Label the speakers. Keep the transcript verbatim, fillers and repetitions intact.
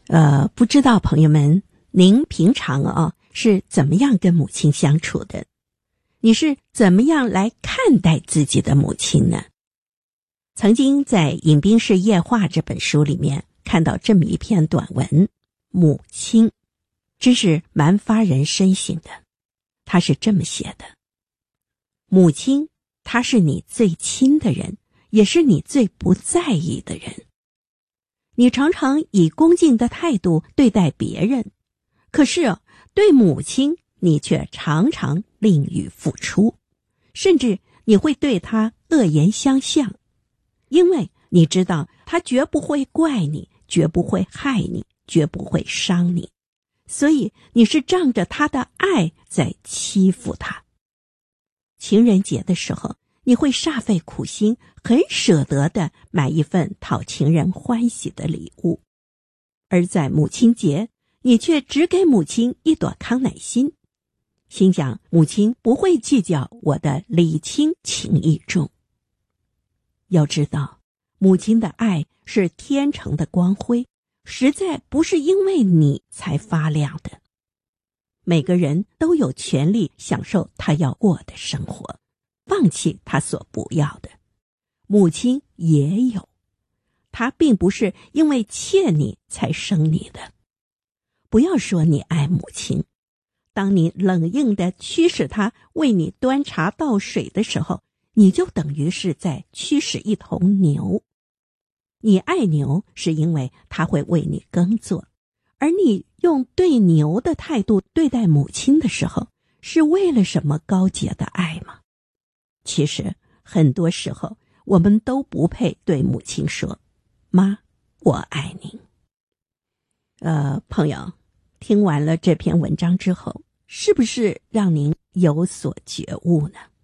Speaker 1: 呃，不知道朋友们，您平常啊是怎么样跟母亲相处的？你是怎么样来看待自己的母亲呢？曾经在《饮冰室夜话》这本书里面看到这么一篇短文，母亲，真是蛮发人深省的。他是这么写的：母亲，她是你最亲的人，也是你最不在意的人。你常常以恭敬的态度对待别人，可是对母亲你却常常吝于付出，甚至你会对她恶言相向，因为你知道她绝不会怪你，绝不会害你，绝不会伤你，所以你是仗着她的爱在欺负她。情人节的时候，你会煞费苦心，很舍得地买一份讨情人欢喜的礼物，而在母亲节，你却只给母亲一朵康乃馨，心想母亲不会计较我的礼轻情意重。要知道，母亲的爱是天成的光辉，实在不是因为你才发亮的。每个人都有权利享受他要过的生活，放弃他所不要的。母亲也有，她并不是因为欠你才生你的。不要说你爱母亲，当你冷硬地驱使她为你端茶倒水的时候，你就等于是在驱使一头牛。你爱牛是因为它会为你耕作，而你用对牛的态度对待母亲的时候，是为了什么高洁的爱吗？其实很多时候我们都不配对母亲说，妈，我爱您。呃，朋友，听完了这篇文章之后，是不是让您有所觉悟呢？